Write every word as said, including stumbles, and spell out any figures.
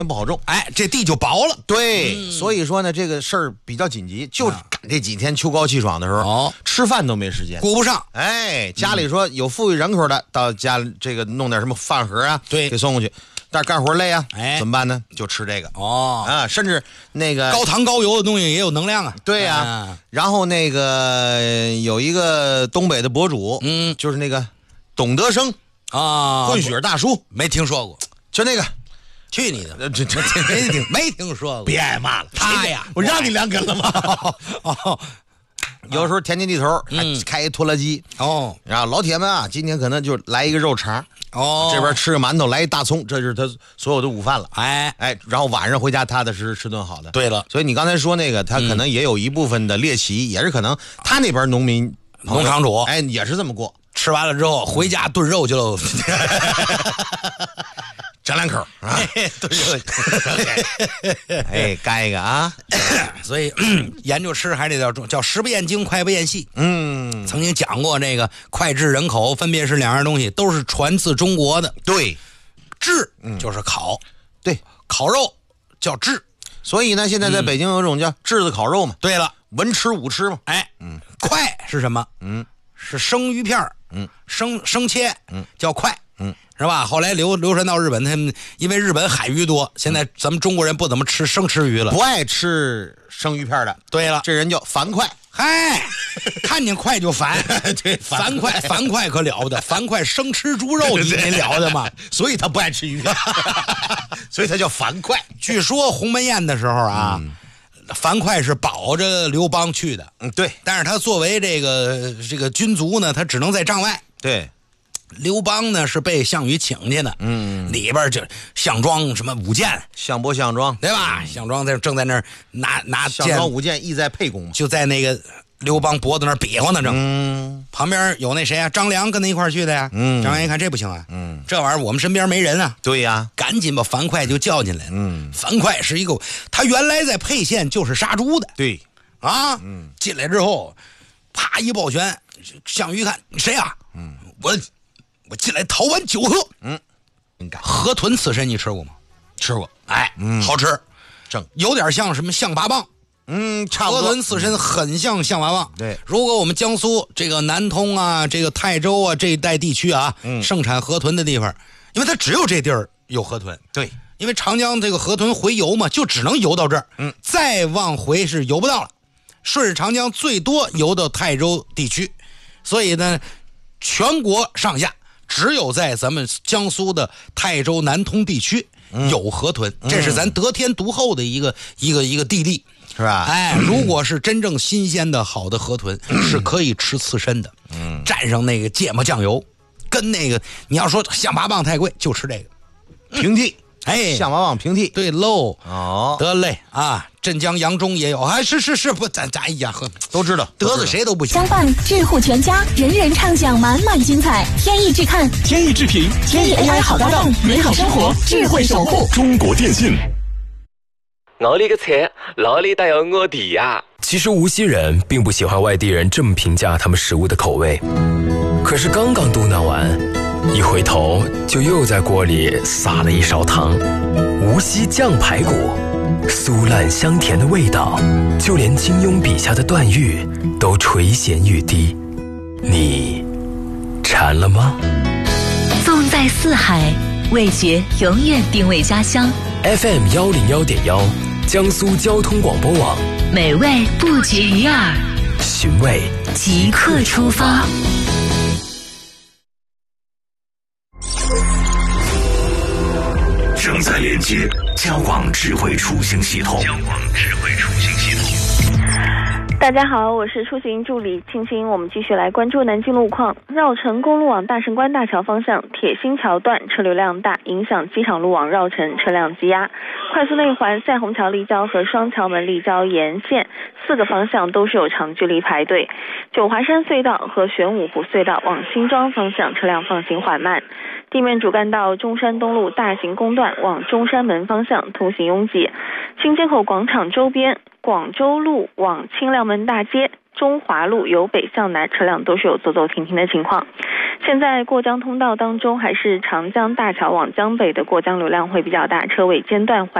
不好种， 哎，这地就薄了。 对、 嗯， 所以说呢，这个事儿比较紧急，就赶这几天秋高气爽的时候， 哦， 吃饭都没时间， 顾不上。 哎，家里说有富裕人口的，到家里这个弄点什么饭盒啊， 对， 给送过去。但是干活累啊， 哎， 怎么办呢？就吃这个哦啊，甚至那个高糖高油的东西也有能量啊。 对呀、啊嗯，然后那个有一个东北的博主， 嗯， 就是那个董德生啊， 混血大叔， 没听说过， 就那个。 去你的！ 这这没听没听说过， 别挨骂了。 他呀， 我让你两根了吗？ 哦， 有时候田间地头还开一拖拉机哦， 然后老铁们啊，今天可能就来一个肉肠哦， 这边吃个馒头，来一大葱，这就是他所有的午饭了。 哎哎，然后晚上回家踏踏实实吃顿好的。 对了， 所以你刚才说那个，他可能也有一部分的猎奇，嗯、也是可能他那边农民农场主哎也是这么过， 吃完了之后回家炖肉就。 整两口啊， 炖肉， 哎，干一个啊！ 所以研究吃还得叫叫食不厌精，快不厌细。 嗯， 曾经讲过这个脍炙人口分别是两样东西，都是传自中国的。 对， 炙就是烤， 嗯、对， 烤肉叫炙。 所以呢，现在在北京有一种叫炙子烤肉嘛。 嗯、对了， 文吃武吃嘛。 哎，嗯，快是什么？嗯，是生鱼片嗯，生生切，嗯，叫快。嗯，是吧？后来流流传到日本，他们因为日本海鱼多，现在咱们中国人不怎么吃生吃鱼了， 不爱吃生鱼片的。 对了， 这人叫樊哙。 嗨，看见快就烦。 对， 樊哙，樊哙可了不得，樊哙生吃猪肉，你你了得吗？ 所以他不爱吃鱼片，所以他叫樊哙。 据说鸿门宴的时候啊。嗯，樊哙是保着刘邦去的， 嗯，对， 但是他作为这个这个军卒呢，他只能在帐外。 对， 刘邦呢是被项羽请去的，嗯，里边就项庄什么舞剑， 项伯项庄， 对吧？项庄在正在那儿拿拿剑， 项庄舞剑意在沛公， 就在那个刘邦脖子那儿比划呢，正。嗯，旁边有那谁啊，张良跟他一块儿去的呀。嗯，张良一看这不行啊，嗯，这玩意儿我们身边没人啊。 对呀， 赶紧把樊哙就叫进来了。嗯，樊哙是一个，他原来在沛县就是杀猪的。 对， 啊，嗯，进来之后，啪一抱拳，项羽看谁啊？嗯，我我进来讨碗酒喝。嗯，河豚刺身你吃过吗？ 吃过， 哎，嗯，好吃， 正有点像什么象拔蚌。 嗯，差不多。 河豚刺身很像象拔蚌。 对， 如果我们江苏这个南通啊，这个泰州啊这一带地区啊，嗯，盛产河豚的地方，因为它只有这地儿有河豚。 对， 因为长江这个河豚回游嘛，就只能游到这儿，嗯，再往回是游不到了。顺着长江最多游到泰州地区，所以呢，全国上下只有在咱们江苏的泰州南通地区有河豚，嗯，这是咱得天独厚的一个一个一个地利。 是吧？ 哎，如果是真正新鲜的好的河豚，嗯，是可以吃刺身的。嗯，蘸上那个芥末酱油，跟那个你要说象拔蚌太贵，就吃这个平替。 哎， 象拔蚌平替。 对喽。 哦， 得嘞啊，镇江扬州也有，哎，是是是，不，咱咱哎呀呵， 都知道， 得罪谁都不行。 相伴智户全家，人人畅享满满精彩。天意智看， 天意智品， 天意 A I 好搭档，美好生活智慧守护。 中国电信。 我呢个菜哪里带有我的呀？ 其实无锡人并不喜欢外地人这么评价他们食物的口味，可是刚刚嘟囔完，一回头就又在锅里撒了一勺糖。无锡酱排骨，酥烂香甜的味道，就连金庸笔下的段誉都垂涎欲滴。你馋了吗？ 纵在四海，味觉永远定位家乡。 F M 幺零幺点幺，江苏交通广播网， 美味不绝于耳， 寻味即刻出发。 正在连接交广智慧出行系统。交广智慧出行系统。 大家好，我是出行助理青青，我们继续来关注南京路况。绕城公路往大胜关大桥方向，铁心桥段车流量大，影响机场路往绕城车辆积压。快速内环赛虹桥立交和双桥门立交沿线四个方向都是有长距离排队。九华山隧道和玄武湖隧道往新庄方向车辆放行缓慢。地面主干道中山东路大型公段往中山门方向通行拥挤。新街口广场周边广州路往清凉门大街中华路由北向南车辆都是有走走停停的情况。现在过江通道当中，还是长江大桥往江北的过江流量会比较大，车尾间断